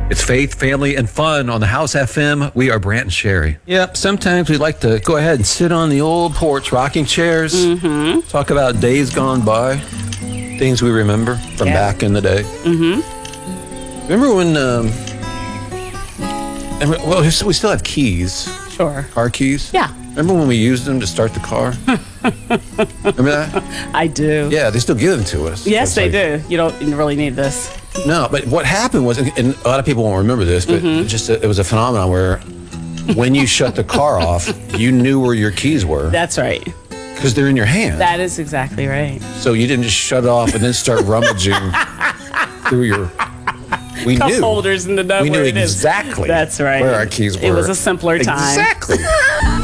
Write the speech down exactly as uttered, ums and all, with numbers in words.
It's faith, family, and fun on the House F M. We are Brant and Sherry. Yep, sometimes we like to go ahead and sit on the old porch, rocking chairs, Mm-hmm. talk about days gone by, things we remember from Yeah. back in the day. Mm-hmm. Remember when, um, and we- well, we still have keys, Sure. car keys? Yeah. Remember when we used them to start the car? Remember that? I do. Yeah, they still give them to us. Yes, It's they like- do. You don't really need this. No, but what happened was, and a lot of people won't remember this, but Mm-hmm. just it was a phenomenon where when you shut the car off, you knew where your keys were That's right. because they're in your hand. That is exactly right. So you didn't just shut it off and then start rummaging through your. We The knew. holders in the know We knew where it is. exactly That's right. where our keys were. It was a simpler time. Exactly.